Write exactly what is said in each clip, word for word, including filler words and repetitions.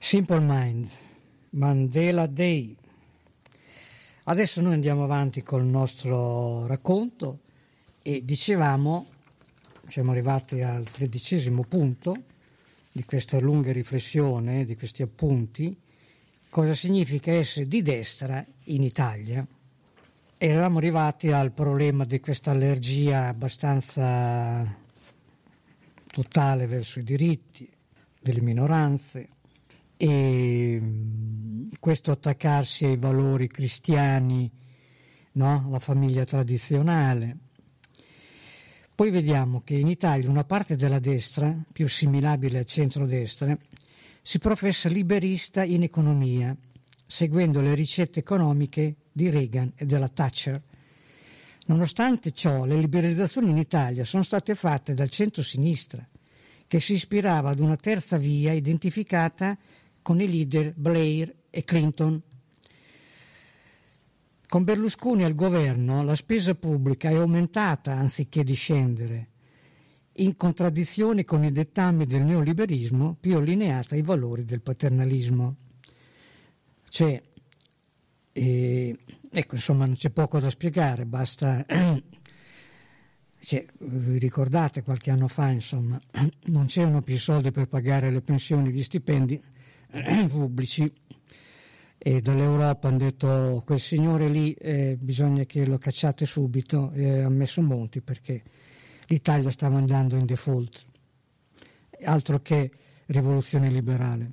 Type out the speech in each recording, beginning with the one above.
Simple Mind, Mandela Day. Adesso noi andiamo avanti col nostro racconto e dicevamo, siamo arrivati al tredicesimo punto di questa lunga riflessione, di questi appunti, cosa significa essere di destra in Italia. E eravamo arrivati al problema di questa allergia abbastanza totale verso i diritti delle minoranze e questo attaccarsi ai valori cristiani, no? La famiglia tradizionale. Poi vediamo che in Italia una parte della destra, più assimilabile al centrodestra, si professa liberista in economia, seguendo le ricette economiche di Reagan e della Thatcher. Nonostante ciò, le liberalizzazioni in Italia sono state fatte dal centro-sinistra, che si ispirava ad una terza via identificata con i leader Blair e Clinton. Con Berlusconi al governo la spesa pubblica è aumentata anziché discendere, in contraddizione con i dettami del neoliberismo più allineata ai valori del paternalismo. Cioè, eh, ecco, insomma, non c'è poco da spiegare, basta... Cioè, vi ricordate qualche anno fa, insomma, non c'erano più soldi per pagare le pensioni e gli stipendi pubblici e dall'Europa hanno detto quel signore lì eh, bisogna che lo cacciate subito e ha messo Monti perché l'Italia stava andando in default, altro che rivoluzione liberale.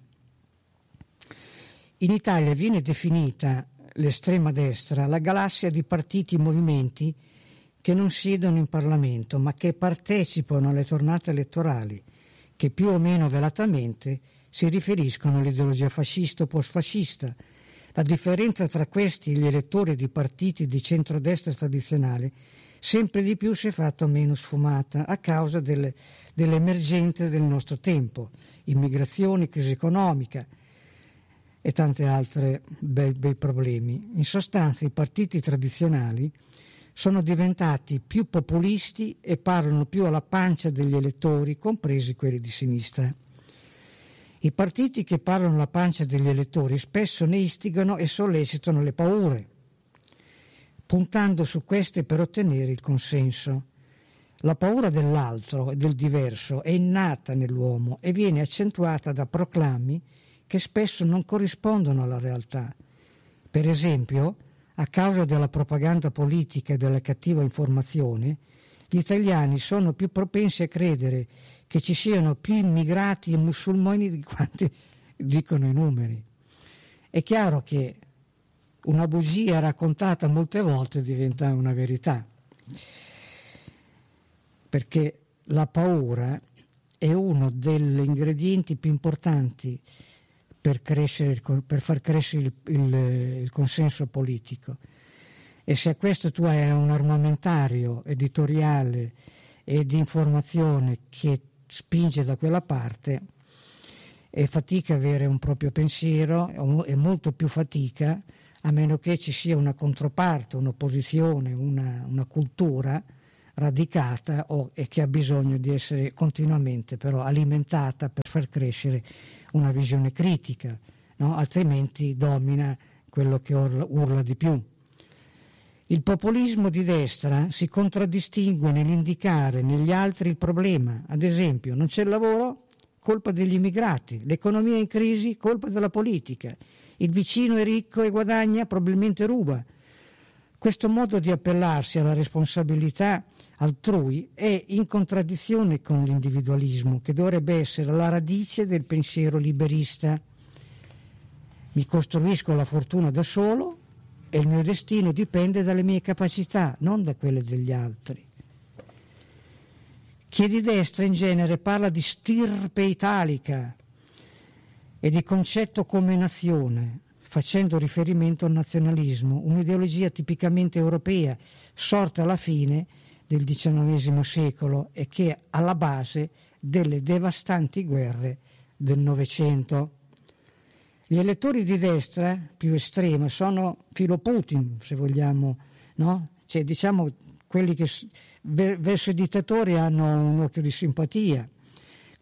In Italia viene definita l'estrema destra la galassia di partiti e movimenti che non siedono in Parlamento ma che partecipano alle tornate elettorali, che più o meno velatamente si riferiscono all'ideologia fascista o post-fascista. La differenza tra questi e gli elettori di partiti di centrodestra tradizionale sempre di più si è fatta meno sfumata a causa delle, delle emergenze del nostro tempo, immigrazione, crisi economica e tante altre bei, bei problemi. In sostanza i partiti tradizionali sono diventati più populisti e parlano più alla pancia degli elettori, compresi quelli di sinistra. I partiti che parlano alla pancia degli elettori spesso ne istigano e sollecitano le paure, puntando su queste per ottenere il consenso. La paura dell'altro e del diverso è innata nell'uomo e viene accentuata da proclami che spesso non corrispondono alla realtà. Per esempio, a causa della propaganda politica e della cattiva informazione, gli italiani sono più propensi a credere che ci siano più immigrati e musulmani di quanti dicono i numeri. È chiaro che una bugia raccontata molte volte diventa una verità, perché la paura è uno degli ingredienti più importanti per, crescere, per far crescere il, il, il consenso politico. E se a questo tu hai un armamentario editoriale e di informazione che spinge da quella parte, è fatica avere un proprio pensiero, è molto più fatica, a meno che ci sia una controparte, un'opposizione, una, una cultura radicata o, e che ha bisogno di essere continuamente però alimentata per far crescere una visione critica, no? Altrimenti domina quello che urla, urla di più. Il populismo di destra si contraddistingue nell'indicare negli altri il problema. Ad esempio, non c'è il lavoro? Colpa degli immigrati. L'economia è in crisi? Colpa della politica. Il vicino è ricco e guadagna? Probabilmente ruba. Questo modo di appellarsi alla responsabilità altrui è in contraddizione con l'individualismo, che dovrebbe essere la radice del pensiero liberista. Mi costruisco la fortuna da solo e il mio destino dipende dalle mie capacità, non da quelle degli altri. Chi è di destra in genere parla di stirpe italica e di concetto come nazione, facendo riferimento al nazionalismo, un'ideologia tipicamente europea, sorta alla fine del diciannovesimo secolo e che è alla base delle devastanti guerre del Novecento. Gli elettori di destra più estrema sono filo Putin, se vogliamo, no? Cioè, diciamo quelli che verso i dittatori hanno un occhio di simpatia,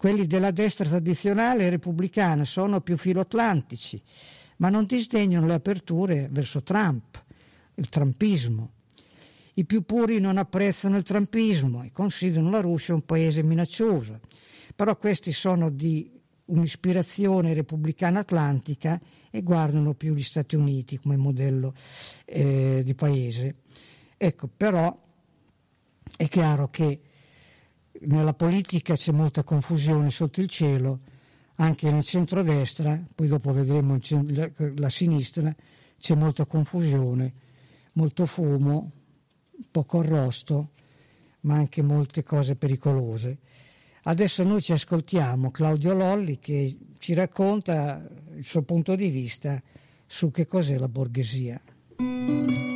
Quelli della destra tradizionale e repubblicana sono più filoatlantici, ma non disdegnano le aperture verso Trump, il trumpismo. I più puri non apprezzano il trumpismo e considerano la Russia un paese minaccioso, però questi sono di un'ispirazione repubblicana atlantica e guardano più gli Stati Uniti come modello eh, di paese. Ecco, però è chiaro che nella politica c'è molta confusione sotto il cielo, anche nel centrodestra, poi dopo vedremo la, la sinistra, c'è molta confusione, molto fumo, poco arrosto, ma anche molte cose pericolose. Adesso noi ci ascoltiamo Claudio Lolli che ci racconta il suo punto di vista su che cos'è la borghesia.